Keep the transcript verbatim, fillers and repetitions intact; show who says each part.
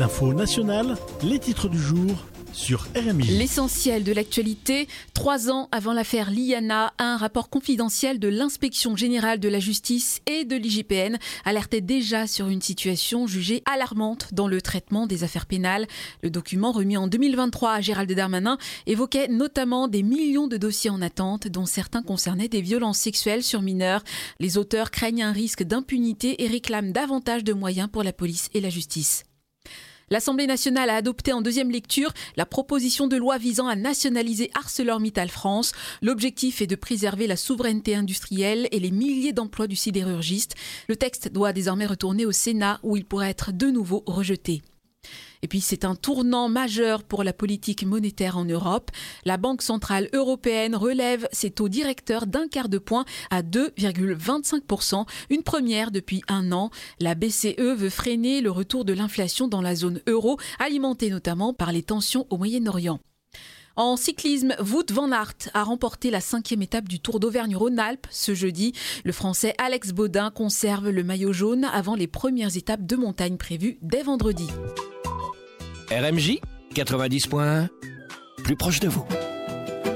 Speaker 1: L'info nationale, les titres du jour sur R M J.
Speaker 2: L'essentiel de l'actualité, trois ans avant l'affaire Liana, un rapport confidentiel de l'Inspection générale de la justice et de l'I J P N alertait déjà sur une situation jugée alarmante dans le traitement des affaires pénales. Le document remis en deux mille vingt-trois à Gérald Darmanin évoquait notamment des millions de dossiers en attente, dont certains concernaient des violences sexuelles sur mineurs. Les auteurs craignent un risque d'impunité et réclament davantage de moyens pour la police et la justice. L'Assemblée nationale a adopté en deuxième lecture la proposition de loi visant à nationaliser ArcelorMittal France. L'objectif est de préserver la souveraineté industrielle et les milliers d'emplois du sidérurgiste. Le texte doit désormais retourner au Sénat où il pourrait être de nouveau rejeté. Et puis c'est un tournant majeur pour la politique monétaire en Europe. La Banque centrale européenne relève ses taux directeurs d'un quart de point à deux virgule vingt-cinq pour cent, une première depuis un an. La B C E veut freiner le retour de l'inflation dans la zone euro, alimentée notamment par les tensions au Moyen-Orient. En cyclisme, Wout van Aert a remporté la cinquième étape du Tour d'Auvergne-Rhône-Alpes ce jeudi. Le Français Alex Baudin conserve le maillot jaune avant les premières étapes de montagne prévues dès vendredi.
Speaker 3: R M J quatre-vingt-dix point un, plus proche de vous.